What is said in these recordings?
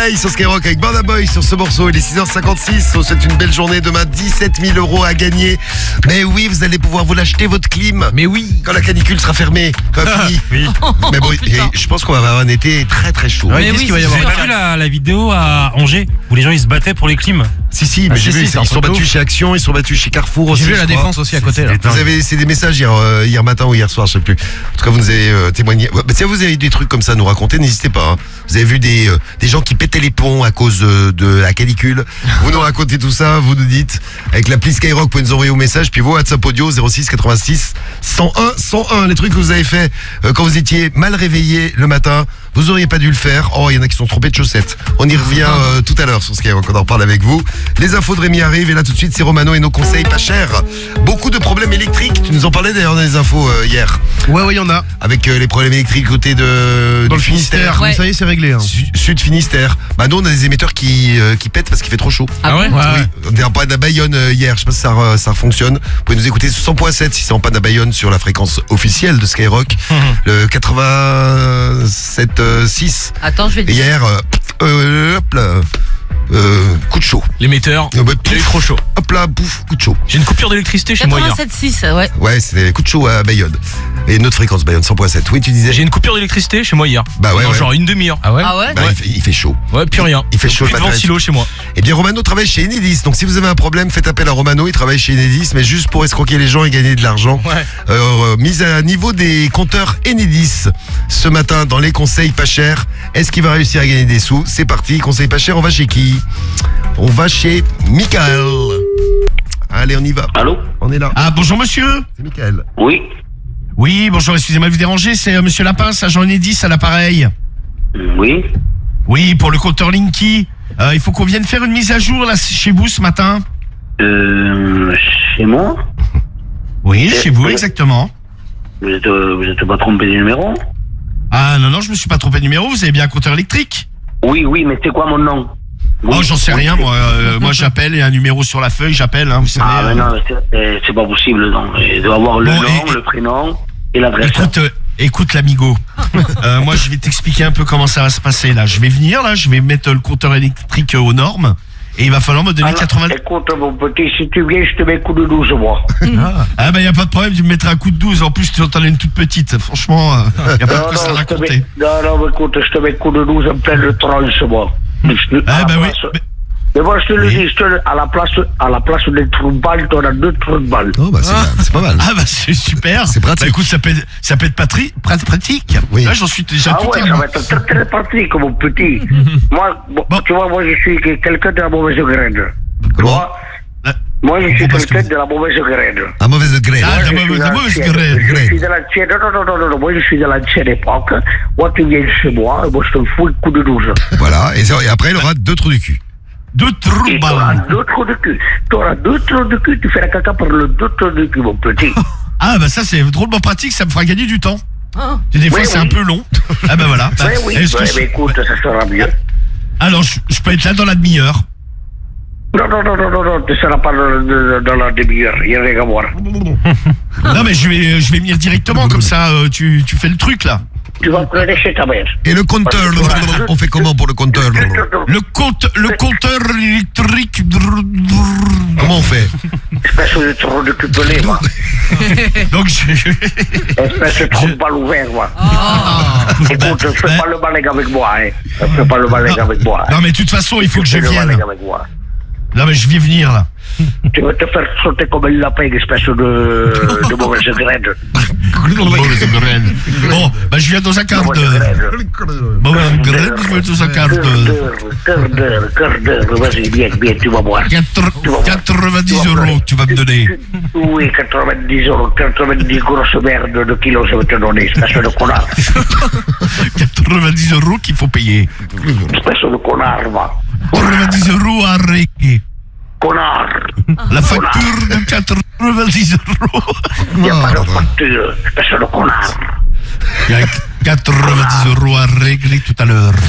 Play sur Skyrock avec Burna Boy sur ce morceau. Il est 6h56. C'est une belle journée. Demain, 17 000 € à gagner. Mais oui, vous allez pouvoir vous l'acheter votre clim. Mais oui. Quand la canicule sera fermée. Quand fini. Oui. Mais bon, je pense qu'on va avoir un été très très chaud. Ouais, qu'est-ce qu'il va y avoir? Vous avez pas vu la vidéo à Angers où les gens ils se battaient pour les clims? Si, mais j'ai vu, ils sont battus chez Action, ils sont battus chez Carrefour aussi. J'ai vu la Défense aussi à côté là. C'est des messages hier matin ou hier soir, je sais plus. En tout cas, vous nous avez témoigné. Si vous avez des trucs comme ça à nous raconter, n'hésitez pas. Hein. Vous avez vu des gens qui pétaient les plombs à cause de la canicule. Vous nous racontez tout ça, vous nous dites. Avec l'appli Skyrock, vous pouvez nous envoyer vos messages. Puis vos WhatsApp audio 06 86 101. Les trucs que vous avez fait quand vous étiez mal réveillé le matin. Vous auriez pas dû le faire. Oh, il y en a qui sont trompés de chaussettes. On y revient tout à l'heure sur Skyrock. On en reparle avec vous. Les infos de Rémi arrivent et là tout de suite c'est Romano et nos conseils pas chers. Beaucoup de problèmes électriques. Tu nous en parlais d'ailleurs dans les infos hier. Ouais, il y en a. Avec les problèmes électriques côté dans le Finistère. Ouais. Ça y est, c'est réglé. Hein. Sud Finistère. Bah nous on a des émetteurs qui pètent parce qu'il fait trop chaud. Ah ouais? Oui. On était en panne à Bayonne hier. Je sais pas si ça fonctionne. Vous pouvez nous écouter sur 100.7 si c'est en panne à Bayonne sur la fréquence officielle de Skyrock. Le 87.6. Attends, je vais te Et dire. hier, hop là, coup de chaud. L'émetteur, il a eu trop chaud. Hop là, pouf, coup de chaud. J'ai une coupure d'électricité chez moi hier. 87.6, ouais. Ouais, c'était coup de chaud à Bayonne. Et notre fréquence Bayonne 100.7. Oui, tu disais. J'ai une coupure d'électricité chez moi hier. Bah ouais, Pendant ouais. genre une demi-heure. Ah ouais? Ah ouais? Bah, il fait chaud. Ouais, plus rien. Il fait chaud Plus le de matin. ventilo chez moi. Eh bien, Romano travaille chez Enedis. Donc, si vous avez un problème, faites appel à Romano. Il travaille chez Enedis, mais juste pour escroquer les gens et gagner de l'argent. Ouais. Mise à niveau des compteurs Enedis. Ce matin, dans les conseils pas chers. Est-ce qu'il va réussir à gagner des sous? C'est parti. Conseils pas chers. On va chez qui? On va chez Michael. Allez, on y va. Allô? On est là. Ah, bonjour monsieur. C'est Michael. Oui. Oui, bonjour, excusez-moi de vous déranger, c'est monsieur Lapin, agent Enedis à l'appareil. Oui. Oui, pour le compteur Linky. Il faut qu'on vienne faire une mise à jour là chez vous ce matin. Chez moi? Oui, chez vous, exactement. Vous êtes pas trompé de numéro? Ah non, je me suis pas trompé de numéro, vous avez bien un compteur électrique? Oui, mais c'est quoi mon nom? Oh, j'en sais rien, moi. Moi, j'appelle, il y a un numéro sur la feuille, j'appelle, hein, vous savez. Ah, mais non, c'est pas possible, non. Il doit avoir le Bon, nom, le prénom et l'adresse. Écoute l'amigo. Moi, je vais t'expliquer un peu comment ça va se passer, là. Je vais venir, là, je vais mettre le compteur électrique aux normes, et il va falloir me donner 80... Écoute, mon petit, si tu viens, je te mets coup de 12, moi. Ah, bah, y a pas de problème, tu me mettras un coup de 12. En plus, tu en as une toute petite. Franchement, y a pas de quoi ça raconter. Non, mais écoute, je te mets coup de 12 en pleine tranche, moi. Ah, bah oui. Mais moi, je te le dis, à la place des trous de balle, t'en as 2 trous de balle. Oh, bah, c'est pas mal. Ah, bah, c'est super. C'est pratique. Bah, écoute, ça peut être pratique. Oui. Là, j'en suis déjà Ah tout ouais, ça va être très très pratique, mon petit. Moi, tu vois, moi, je suis quelqu'un de la mauvaise graine. Comment? Moi, je suis quelqu'un de la mauvaise graine. À mauvaise graine. Ah, de mauvaise graine. Je suis de l'ancienne. Non. Moi, je suis de l'ancienne époque. Moi, tu viens chez moi, et moi, je te fous le coup de 12. Voilà. Et après, il aura 2 trous du cul. 2 trous de Tu auras balle. 2 trous de cul. Tu auras 2 trous de cul, tu fais la caca par le 2 trous de cul, mon petit. Ah, bah, ça, c'est drôlement pratique, ça me fera gagner du temps. Ah. Des fois, Oui, c'est oui. un peu long. Ah, bah, voilà. Bah, Oui, est-ce que mais écoute, ça sera mieux. Alors, je peux être là dans la demi-heure. Non, tu ne seras pas dans la demi-heure, il n'y a rien à voir. Non, mais je vais venir directement, comme ça, tu fais le truc, là. Tu vas pleurer chez ta mère. Et le compteur, on fait comment pour le compteur? Le compteur électrique. Comment on fait? Espèce de trou de cul pelé, moi. Donc, Espèce de trou de balle ouvert, moi. Écoute, fais pas le balègue avec moi, hein. Fais pas le balègue avec moi. Non, mais de toute façon, il faut que je Fais le vienne. balègue avec moi. Non, mais je vais venir, là. Tu vas te faire sauter comme un lapin, espèce de mauvaise graine. Mauvaise graine. Bon, bah, je viens dans un quart Mauvaise d'heure. graine. Mauvaise graine, je viens dans un quart d'heure. Quart d'heure, vas-y, viens, tu vas voir. 90 €, tu vas me donner. Oui, 90 €, 90 grosses merdes de kilos, je vais te donner, espèce de connard. 90 € qu'il faut payer. Espèce de connard, va. 90 € à régler. Connard. La facture de 90 €. Il n'y a pas de facture, espèce de connard. Il y a 90 € à régler tout à l'heure.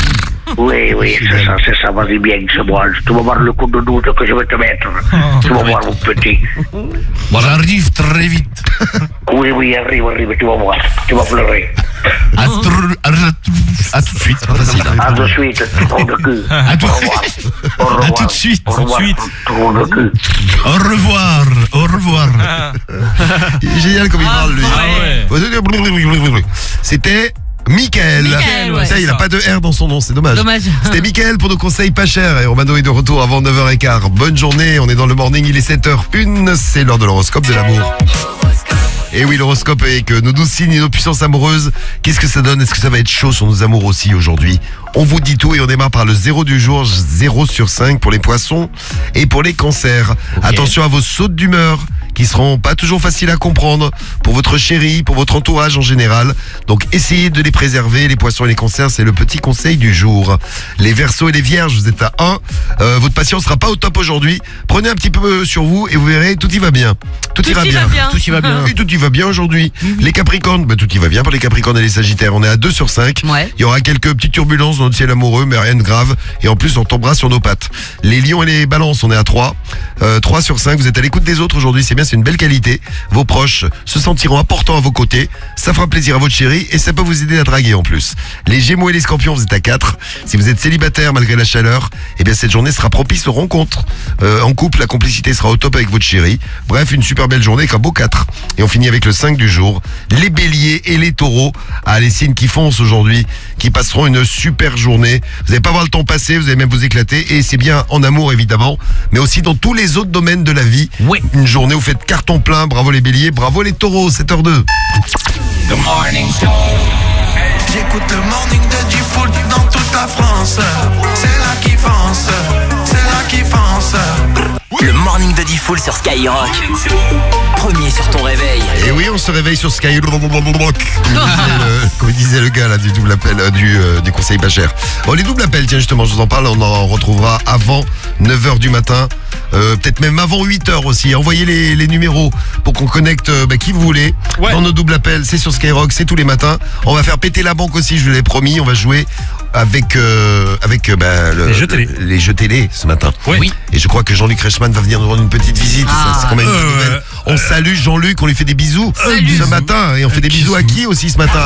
Oui, c'est ça, vas-y bien, c'est moi. Tu vas voir le coup de douce que je vais te mettre. Tu vas voir, mon petit. J'arrive très vite. Oui, arrive, tu vas voir. Tu vas pleurer. À tout de suite. C'est pas facile. Hein. À de suite, trou de cul. À tout, Au revoir. Au revoir. à tout de suite. Au revoir. Trou de cul. Au revoir. Au revoir. Il est génial comme il parle, lui. ouais. C'était Mickaël. Mickaël, ouais. Ça, il n'a pas de R dans son nom, c'est dommage. Dommage. C'était Mickaël pour nos conseils pas chers. Et Romano est de retour avant 9h15. Bonne journée, on est dans le morning, il est 7h01. C'est l'heure de l'horoscope de l'amour. Et oui, l'horoscope est que nos 12 signes et nos puissances amoureuses, qu'est-ce que ça donne? Est-ce que ça va être chaud sur nos amours aussi aujourd'hui? On vous dit tout et on démarre par le 0 du jour, 0 sur 5 pour les poissons et pour les cancers. Attention à vos sautes d'humeur qui seront pas toujours faciles à comprendre pour votre chérie, pour votre entourage en général. Donc essayez de les préserver, les poissons et les cancers, c'est le petit conseil du jour. Les verseaux et les vierges, vous êtes à 1. Votre patience sera pas au top aujourd'hui. Prenez un petit peu sur vous et vous verrez, tout y va bien. Tout ira bien. Tout y va bien. Oui, tout y va bien aujourd'hui. Les Capricornes, tout y va bien pour les Capricornes et les Sagittaires. On est à 2 sur 5. Ouais. Il y aura quelques petites turbulences dans notre ciel amoureux, mais rien de grave. Et en plus, on tombera sur nos pattes. Les Lions et les Balances, on est à 3. 3 sur 5. Vous êtes à l'écoute des autres aujourd'hui. C'est bien, c'est une belle qualité. Vos proches se sentiront importants à vos côtés. Ça fera plaisir à votre chérie et ça peut vous aider à draguer en plus. Les Gémeaux et les Scorpions, vous êtes à 4. Si vous êtes célibataire malgré la chaleur, eh bien cette journée sera propice aux rencontres. En couple, la complicité sera au top avec votre chérie. Bref, une super belle journée avec un beau 4. Et on finit avec le 5 du jour. Les Béliers et les Taureaux. Ah, les signes qui foncent aujourd'hui, qui passeront une super journée. Vous n'allez pas voir le temps passer, vous allez même vous éclater. Et c'est bien en amour évidemment, mais aussi dans tous les autres domaines de la vie. Oui. Une journée où vous faites carton plein. Bravo les Béliers, bravo les Taureaux, 7h02. J'écoute le morning de Diffoul dans toute la France. C'est là qui fonce, c'est là qui fonce. Le morning de Diffoul sur Skyrock. Premier sur ton réveil. Et oui, on se réveille sur Sky. Comme disait le gars là du double appel, du conseil pas cher. Oh, les doubles appels, tiens justement, je vous en parle, on en retrouvera avant 9h du matin. Peut-être même avant 8h aussi. Envoyez les numéros pour qu'on connecte qui vous voulez. Ouais. Dans nos doubles appels, c'est sur Skyrock, c'est tous les matins. On va faire péter la banque aussi, je vous l'ai promis. On va jouer avec les jeux télé. Les jeux télé ce matin. Oui. Et je crois que Jean-Luc Reichmann va venir nous rendre une petite visite. Ça, c'est quand même une bonne nouvelle. On salue Jean-Luc, on lui fait des bisous Salut. ce matin. Et on fait des bisous à qui aussi ce matin?